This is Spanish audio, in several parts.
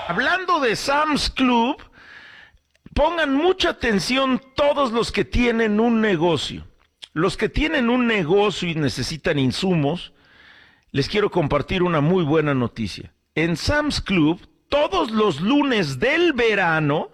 Hablando de Sam's Club, pongan mucha atención todos los que tienen un negocio. Los que tienen un negocio y necesitan insumos, les quiero compartir una muy buena noticia. En Sam's Club, todos los lunes del verano,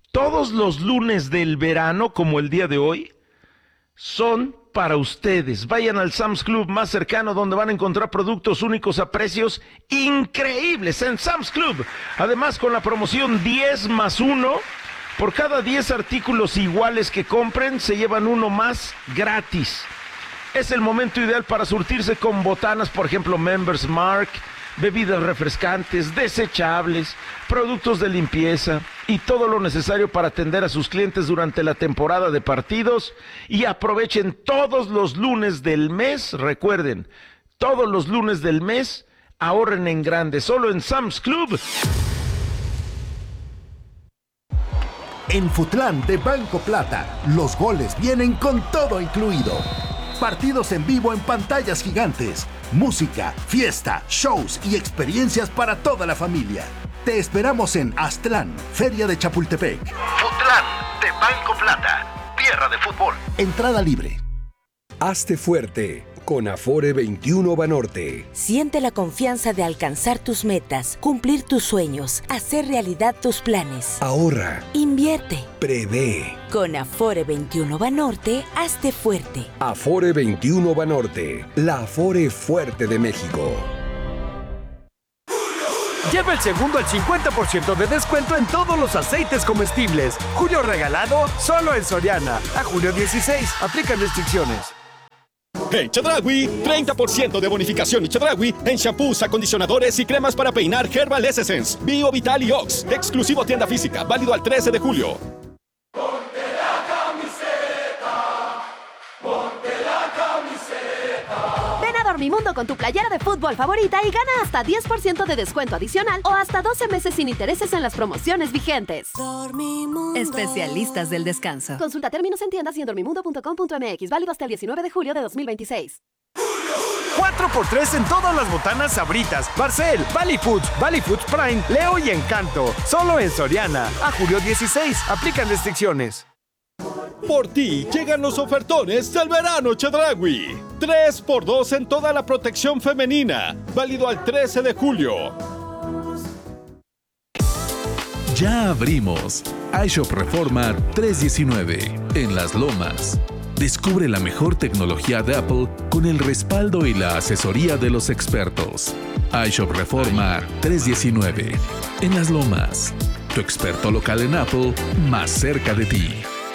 como el día de hoy, son para ustedes. Vayan al Sam's Club más cercano donde van a encontrar productos únicos a precios increíbles en Sam's Club. Además, con la promoción 10 más 1, por cada 10 artículos iguales que compren, se llevan uno más gratis. Es el momento ideal para surtirse con botanas, por ejemplo, Members Mark, bebidas refrescantes, desechables, productos de limpieza y todo lo necesario para atender a sus clientes durante la temporada de partidos. Y aprovechen todos los lunes del mes, recuerden, todos los lunes del mes, ahorren en grande, solo en Sam's Club. En Futlán de Banco Plata, los goles vienen con todo incluido. Partidos en vivo en pantallas gigantes, música, fiesta, shows y experiencias para toda la familia. Te esperamos en Aztlán, Feria de Chapultepec. Futlán de Banco Plata, tierra de fútbol. Entrada libre. Hazte fuerte con Afore 21 Banorte. Siente la confianza de alcanzar tus metas, cumplir tus sueños, hacer realidad tus planes. Ahorra. Invierte. Prevé. Con Afore 21 Banorte, hazte fuerte. Afore 21 Banorte, la Afore fuerte de México. Lleva el segundo al 50% de descuento en todos los aceites comestibles. Julio regalado solo en Soriana. A julio 16. Aplican restricciones. En Chedraui, 30% de bonificación y Chedraui en shampoos, acondicionadores y cremas para peinar Herbal Essence, Bio Vital y Ox. Exclusivo tienda física, válido al 13 de julio. Dormimundo con tu playera de fútbol favorita y gana hasta 10% de descuento adicional o hasta 12 meses sin intereses en las promociones vigentes. Dormimundo. Especialistas del descanso. Consulta términos en tiendas y en dormimundo.com.mx. Válido hasta el 19 de julio de 2026. 4x3 en todas las botanas Sabritas, Barcel, Valley Foods Prime, Leo y Encanto. Solo en Soriana. A julio 16. Aplican restricciones. Por ti llegan los ofertones del verano Chedraui. 3x2 en toda la protección femenina. Válido al 13 de julio. Ya abrimos. iShop Reforma 319 en Las Lomas. Descubre la mejor tecnología de Apple con el respaldo y la asesoría de los expertos. iShop Reforma 319 en Las Lomas. Tu experto local en Apple más cerca de ti.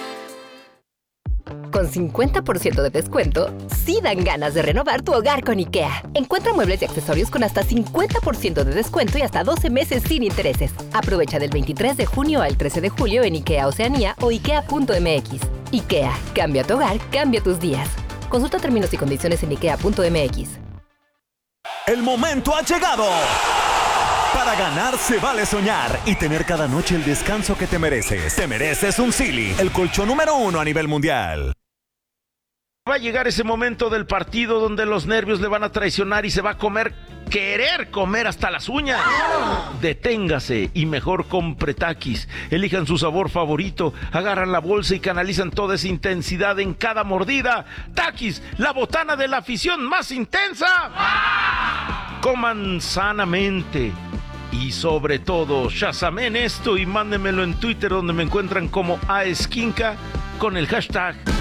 Con 50% de descuento, sí dan ganas de renovar tu hogar con IKEA. Encuentra muebles y accesorios con hasta 50% de descuento y hasta 12 meses sin intereses. Aprovecha del 23 de junio al 13 de julio en IKEA Oceanía o IKEA.mx. IKEA, cambia tu hogar, cambia tus días. Consulta términos y condiciones en IKEA.mx. El momento ha llegado. Para ganar se vale soñar y tener cada noche el descanso que te mereces. Te mereces un Sealy, el colchón número 1 a nivel mundial. Va a llegar ese momento del partido donde los nervios le van a traicionar y se va a querer comer hasta las uñas. Deténgase y mejor compre Takis. Elijan su sabor favorito, agarran la bolsa y canalizan toda esa intensidad en cada mordida. Takis, la botana de la afición más intensa. Coman sanamente. Y sobre todo, shazamen esto y mándenmelo en Twitter donde me encuentran como aesquinca con el hashtag